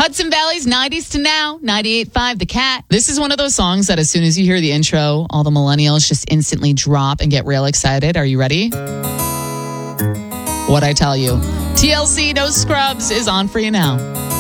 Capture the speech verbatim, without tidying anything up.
Hudson Valley's nineties to now, ninety-eight point five The Cat. This is one of those songs that as soon as you hear the intro, all the millennials just instantly drop and get real excited. Are you ready? What'd I tell you? T L C No Scrubs is on for you now.